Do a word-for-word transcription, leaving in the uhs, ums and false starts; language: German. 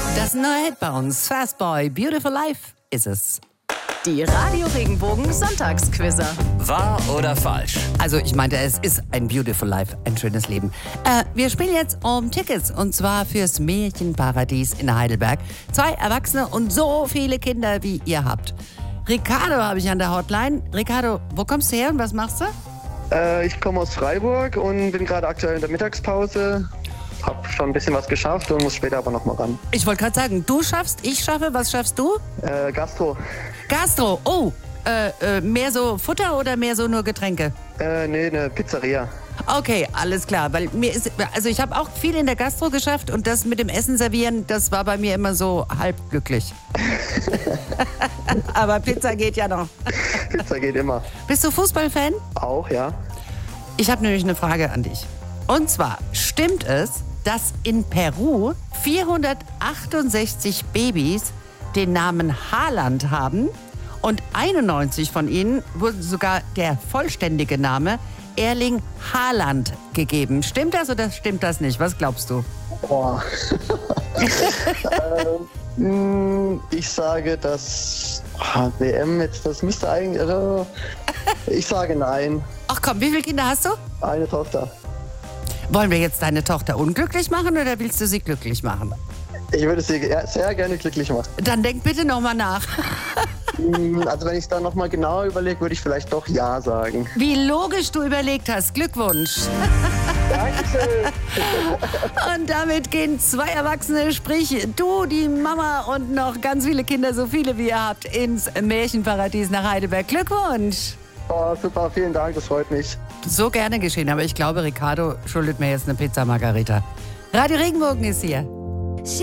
Das neue Hit bei uns, Fastboy, Beautiful Life ist es. Die Radio Regenbogen Sonntagsquizzer. Wahr oder falsch? Also ich meinte, es ist ein Beautiful Life, ein schönes Leben. Äh, wir spielen jetzt um Tickets und zwar fürs Märchenparadies in Heidelberg. Zwei Erwachsene und so viele Kinder, wie ihr habt. Ricardo habe ich an der Hotline. Ricardo, wo kommst du her und was machst du? Äh, ich komme aus Freiburg und bin gerade aktuell in der Mittagspause. Hab schon ein bisschen was geschafft und muss später aber noch mal ran. Ich wollte gerade sagen, du schaffst, ich schaffe. Was schaffst du? Äh, Gastro. Gastro, oh, äh, äh, mehr so Futter oder mehr so nur Getränke? Äh, nee, eine Pizzeria. Okay, alles klar, weil mir ist, also ich habe auch viel in der Gastro geschafft und das mit dem Essen servieren, das war bei mir immer so halb glücklich. Aber Pizza geht ja noch. Pizza geht immer. Bist du Fußballfan? Auch, ja. Ich habe nämlich eine Frage an dich. Und zwar, stimmt es, dass in Peru vierhundertachtundsechzig Babys den Namen Haaland haben und einundneunzig von ihnen wurden sogar der vollständige Name Erling Haaland gegeben. Stimmt das oder stimmt das nicht? Was glaubst du? Boah. ähm, ich sage, dass ah, W M jetzt, das müsste eigentlich, also, ich sage nein. Ach komm, wie viele Kinder hast du? Eine Tochter. Wollen wir jetzt deine Tochter unglücklich machen oder willst du sie glücklich machen? Ich würde sie sehr gerne glücklich machen. Dann denk bitte nochmal nach. Also wenn ich es dann nochmal genauer überlege, würde ich vielleicht doch ja sagen. Wie logisch du überlegt hast. Glückwunsch. Dankeschön. Und damit gehen zwei Erwachsene, sprich du, die Mama und noch ganz viele Kinder, so viele wie ihr habt, ins Märchenparadies nach Heidelberg. Glückwunsch. Oh, super, vielen Dank, das freut mich. So gerne geschehen, aber ich glaube, Ricardo schuldet mir jetzt eine Pizza Margarita. Radio Regenbogen ist hier.